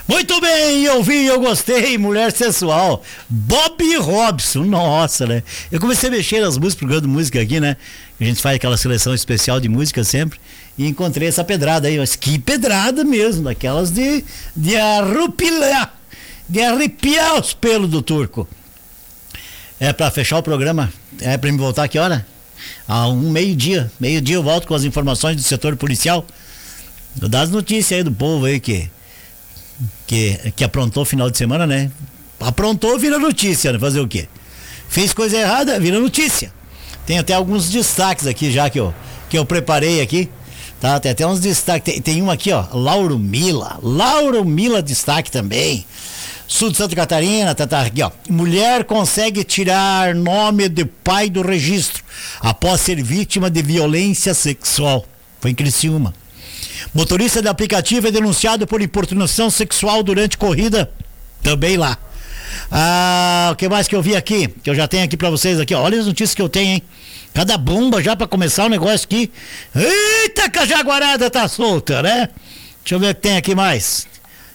Muito bem, eu gostei, mulher sensual. Bob Robson, nossa, né? Eu comecei a mexer nas músicas, programa de música aqui, né? A gente faz aquela seleção especial de música sempre. E encontrei essa pedrada aí, mas que pedrada mesmo, daquelas de arrepiar os pelos do turco. É pra fechar o programa? É pra me voltar que hora? Meio-dia eu volto com as informações do setor policial. Eu dou as notícias aí do povo aí que aprontou o final de semana, né? Aprontou, vira notícia, né? Fazer o quê? Fez coisa errada, vira notícia. Tem até alguns destaques aqui já que eu preparei aqui, tá? Tem até uns destaques, tem um aqui, ó, Lauro Mila destaque também. Sul de Santa Catarina, tá aqui, ó. Mulher consegue tirar nome de pai do registro após ser vítima de violência sexual. Foi em Criciúma. Motorista de aplicativo é denunciado por importunação sexual durante corrida, também lá. O que mais que eu vi aqui, que eu já tenho aqui pra vocês aqui, ó. Olha as notícias que eu tenho, hein. Cada bomba já pra começar o negócio aqui. Eita, que a jaguarada tá solta, né? Deixa eu ver o que tem aqui mais.